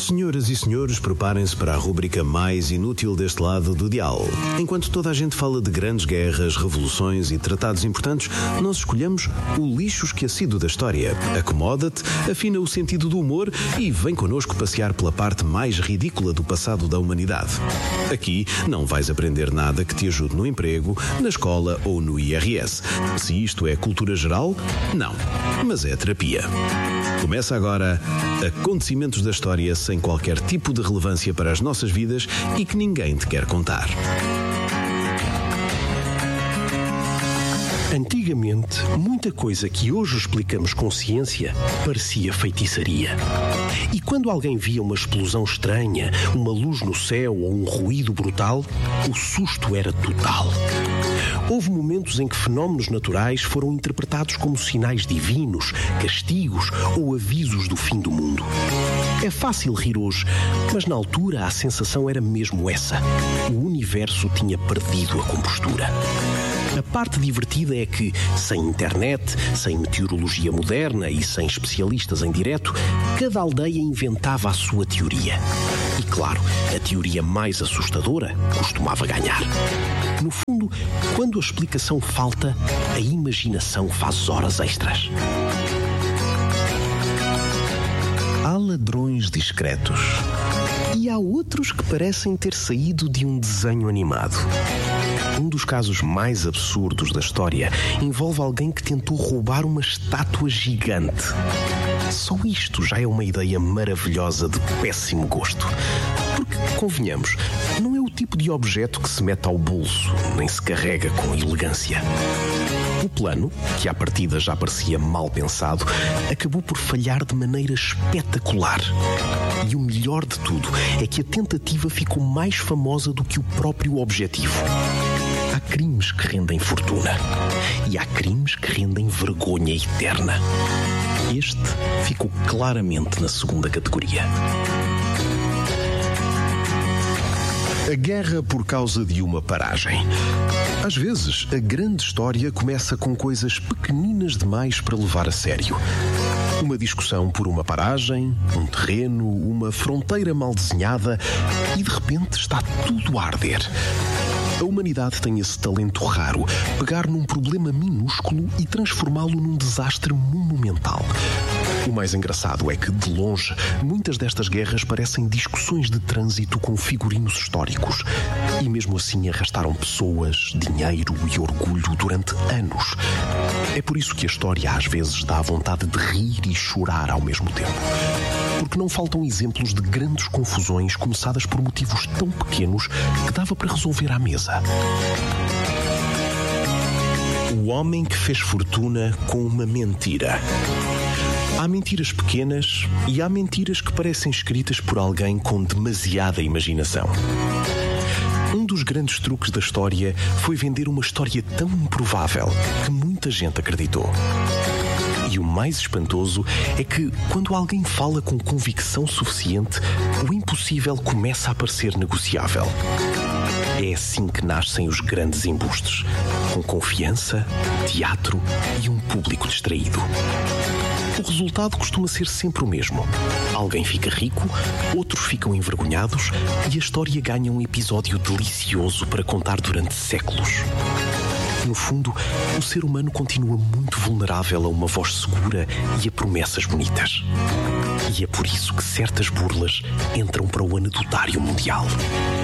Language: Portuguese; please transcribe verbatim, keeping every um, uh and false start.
Senhoras e senhores, preparem-se para a rúbrica mais inútil deste lado do dial. Enquanto toda a gente fala de grandes guerras, revoluções e tratados importantes, nós escolhemos o lixo esquecido da história. Acomoda-te, afina o sentido do humor e vem connosco passear pela parte mais ridícula do passado da humanidade. Aqui não vais aprender nada que te ajude no emprego, na escola ou no I R S. Se isto é cultura geral, não. Mas é terapia. Começa agora Acontecimentos da História sem qualquer tipo de relevância para as nossas vidas e que ninguém te quer contar. Antigamente, muita coisa que hoje explicamos com ciência parecia feitiçaria. E quando alguém via uma explosão estranha, uma luz no céu ou um ruído brutal, o susto era total. Houve momentos em que fenómenos naturais foram interpretados como sinais divinos, castigos ou avisos do fim do mundo. É fácil rir hoje, mas na altura a sensação era mesmo essa. O universo tinha perdido a compostura. A parte divertida é que, sem internet, sem meteorologia moderna e sem especialistas em direto, cada aldeia inventava a sua teoria. E claro, a teoria mais assustadora costumava ganhar. No fundo, quando a explicação falta, a imaginação faz horas extras. Há ladrões discretos e há outros que parecem ter saído de um desenho animado. Um dos casos mais absurdos da história envolve alguém que tentou roubar uma estátua gigante. Só isto já é uma ideia maravilhosa de péssimo gosto. Porque, convenhamos, não é o tipo de objeto que se mete ao bolso, nem se carrega com elegância. O plano, que à partida já parecia mal pensado, acabou por falhar de maneira espetacular. E o melhor de tudo é que a tentativa ficou mais famosa do que o próprio objetivo. Há crimes que rendem fortuna e há crimes que rendem vergonha eterna. Este ficou claramente na segunda categoria. A guerra por causa de uma paragem. Às vezes, a grande história começa com coisas pequeninas demais para levar a sério. Uma discussão por uma paragem, um terreno, uma fronteira mal desenhada e de repente está tudo a arder. A humanidade tem esse talento raro, pegar num problema minúsculo e transformá-lo num desastre monumental. O mais engraçado é que, de longe, muitas destas guerras parecem discussões de trânsito com figurinos históricos. E mesmo assim arrastaram pessoas, dinheiro e orgulho durante anos. É por isso que a história às vezes dá vontade de rir e chorar ao mesmo tempo. Porque não faltam exemplos de grandes confusões começadas por motivos tão pequenos que dava para resolver à mesa. O homem que fez fortuna com uma mentira. Há mentiras pequenas e há mentiras que parecem escritas por alguém com demasiada imaginação. Um dos grandes truques da história foi vender uma história tão improvável que muita gente acreditou. E o mais espantoso é que, quando alguém fala com convicção suficiente, o impossível começa a parecer negociável. É assim que nascem os grandes embustes, com confiança, teatro e um público distraído. O resultado costuma ser sempre o mesmo. Alguém fica rico, outros ficam envergonhados e a história ganha um episódio delicioso para contar durante séculos. No fundo, o ser humano continua muito vulnerável a uma voz segura e a promessas bonitas. E é por isso que certas burlas entram para o anedotário mundial.